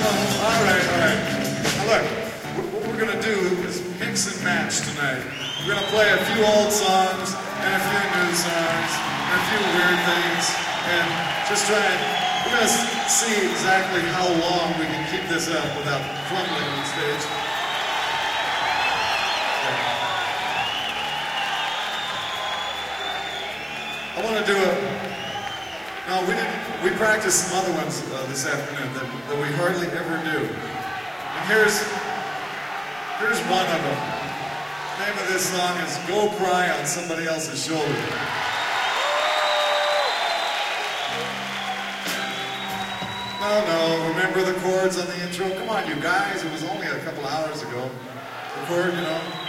All right. Now look, what we're gonna do is mix and match tonight. We're gonna play a few old songs and a few new songs and a few weird things, and just try and we're gonna see exactly how long we can keep this up without crumbling on stage. I want to do a. No, we didn't. We practiced some other ones this afternoon that we hardly ever do. And here's one of them. The name of this song is "Go Cry on Somebody Else's Shoulder." No, remember the chords on the intro? Come on, you guys, it was only a couple hours ago. The chord, you know.